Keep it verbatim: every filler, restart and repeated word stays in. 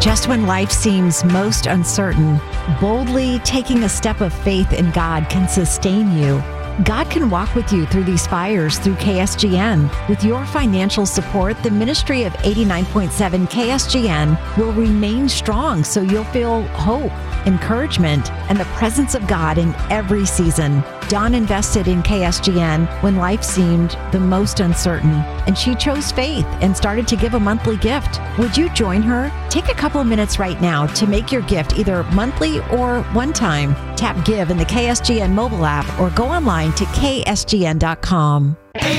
Just when life seems most uncertain, boldly taking a step of faith in God can sustain you. God can walk with you through these fires through K S G N. With your financial support, the ministry of eighty-nine point seven K S G N will remain strong so you'll feel hope, encouragement, and the presence of God in every season. Dawn invested in K S G N when life seemed the most uncertain, and she chose faith and started to give a monthly gift. Would you join her? Take a couple of minutes right now to make your gift either monthly or one time. Tap Give in the K S G N mobile app or go online to K S G N dot com.